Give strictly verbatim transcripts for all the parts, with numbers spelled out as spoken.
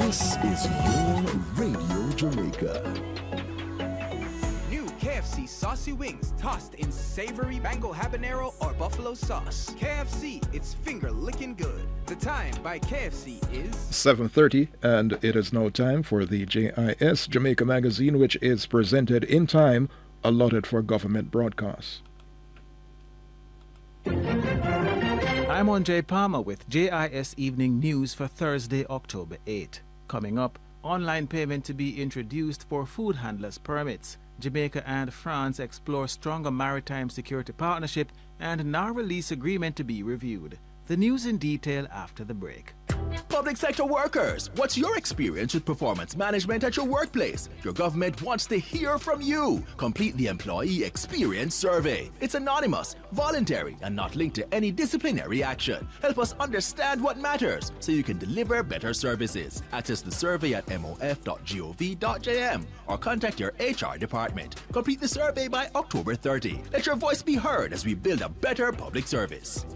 This is your Radio Jamaica. New K F C saucy wings tossed in savory mango habanero or buffalo sauce. K F C, it's finger licking good. The time by K F C is seven thirty, and it is now time for the J I S Jamaica magazine, which is presented in time allotted for government broadcasts. I'm Andre Palmer with J I S Evening News for Thursday, October eighth. Coming up, online payment to be introduced for food handlers' permits. Jamaica and France explore stronger maritime security partnership, and now release agreement to be reviewed. The news in detail after the break. Public sector workers, what's your experience with performance management at your workplace? Your government wants to hear from you. Complete the Employee Experience Survey. It's anonymous, voluntary, and not linked to any disciplinary action. Help us understand what matters so you can deliver better services. Access the survey at m o f dot gov dot j m or contact your H R department. Complete the survey by October thirtieth. Let your voice be heard as we build a better public service.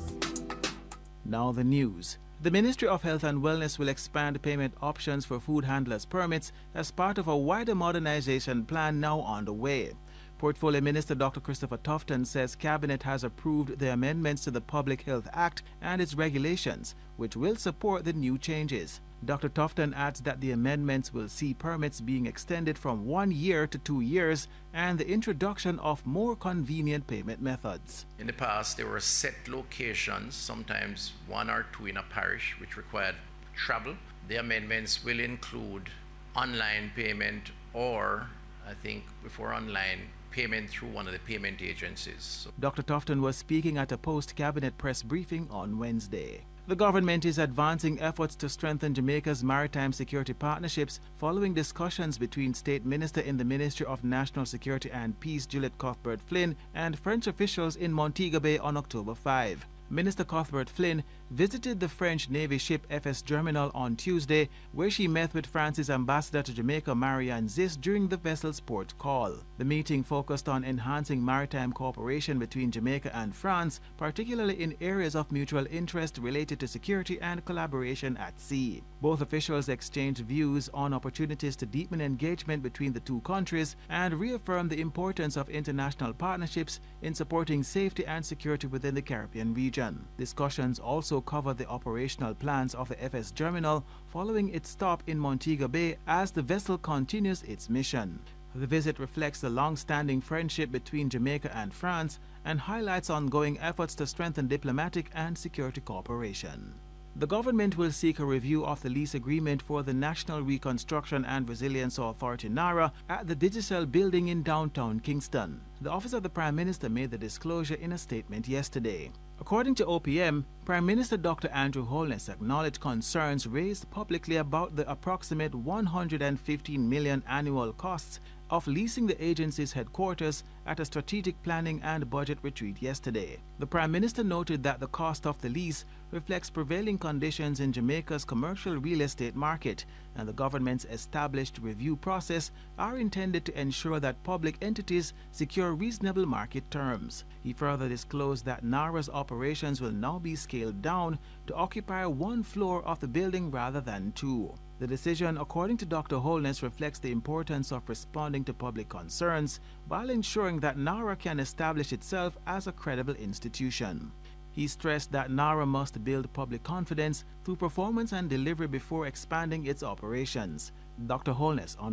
Now the news. The Ministry of Health and Wellness will expand payment options for food handlers' permits as part of a wider modernization plan now on the way. Portfolio Minister Doctor Christopher Tufton says Cabinet has approved the amendments to the Public Health Act and its regulations, which will support the new changes. Doctor Tufton adds that the amendments will see permits being extended from one year to two years and the introduction of more convenient payment methods. In the past, there were set locations, sometimes one or two in a parish, which required travel. The amendments will include online payment or, I think before online, payment through one of the payment agencies. So Doctor Tufton was speaking at a post-cabinet press briefing on Wednesday. The government is advancing efforts to strengthen Jamaica's maritime security partnerships following discussions between State Minister in the Ministry of National Security and Peace, Juliet Cuthbert Flynn, and French officials in Montego Bay on October fifth. Minister Cuthbert Flynn visited the French Navy ship F S Germinal on Tuesday, where she met with France's ambassador to Jamaica, Marianne Ziss, during the vessel's port call. The meeting focused on enhancing maritime cooperation between Jamaica and France, particularly in areas of mutual interest related to security and collaboration at sea. Both officials exchanged views on opportunities to deepen engagement between the two countries and reaffirmed the importance of international partnerships in supporting safety and security within the Caribbean region. Discussions also cover the operational plans of the F S Germinal following its stop in Montego Bay as the vessel continues its mission. The visit reflects the long-standing friendship between Jamaica and France and highlights ongoing efforts to strengthen diplomatic and security cooperation. The government will seek a review of the lease agreement for the National Reconstruction and Resilience Authority NARA at the Digicel building in downtown Kingston. The Office of the Prime Minister made the disclosure in a statement yesterday. According to O P M, Prime Minister Doctor Andrew Holness acknowledged concerns raised publicly about the approximate one hundred fifteen million dollars annual costs of leasing the agency's headquarters at a strategic planning and budget retreat yesterday. The Prime Minister noted that the cost of the lease reflects prevailing conditions in Jamaica's commercial real estate market, and the government's established review process are intended to ensure that public entities secure reasonable market terms. He further disclosed that NARA's operations will now be scaled down to occupy one floor of the building rather than two. The decision, according to Doctor Holness, reflects the importance of responding to public concerns while ensuring that NARA can establish itself as a credible institution. He stressed that NARA must build public confidence through performance and delivery before expanding its operations. Doctor Holness on